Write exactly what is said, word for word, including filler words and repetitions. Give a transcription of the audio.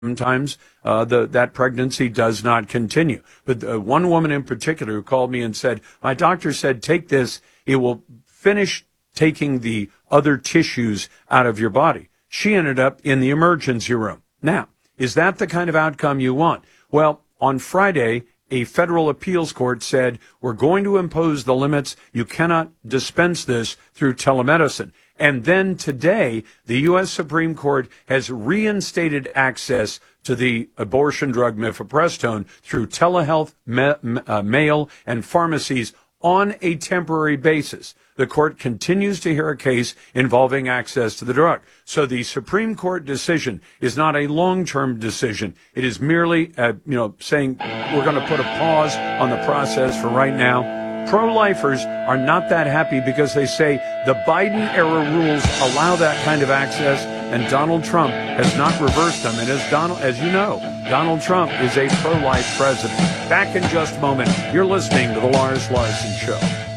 sometimes uh, the, that pregnancy does not continue. But uh, one woman in particular who called me and said, my doctor said, take this, it will finish taking the other tissues out of your body. She ended up in the emergency room. Now, is that the kind of outcome you want? Well, on Friday, a federal appeals court said, we're going to impose the limits. You cannot dispense this through telemedicine. And then today, the U S Supreme Court has reinstated access to the abortion drug mifepristone through telehealth, ma- uh, mail, and pharmacies on a temporary basis. The court continues to hear a case involving access to the drug. So the Supreme Court decision is not a long-term decision. It is merely, uh, you know, saying we're going to put a pause on the process for right now. Pro-lifers are not that happy because they say the Biden-era rules allow that kind of access, and Donald Trump has not reversed them. And as Donald, as you know, Donald Trump is a pro-life president. Back in just a moment. You're listening to The Lars Larson Show.